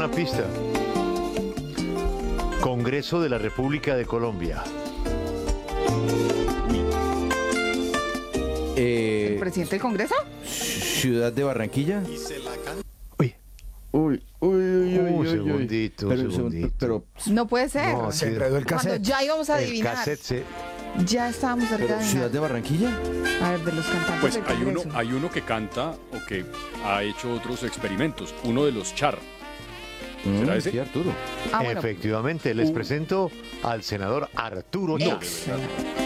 una pista. Congreso de la República de Colombia. ¿El presidente del Congreso? Ciudad de Barranquilla. Uy, Uy. un segundito, Pero, un segundito. pero No puede ser. No, Se sí, enredó el Cuando cassette. ya íbamos a el adivinar. cassette se... Ya estábamos cerca de Ciudad adivinar. de Barranquilla. A ver, de los cantantes Pues del Congreso. hay uno que canta o que ha hecho otros experimentos. Uno de los Char. ¿Será ese? Sí, Arturo. Ah, bueno. Efectivamente, les presento al senador Arturo Char. Excelente.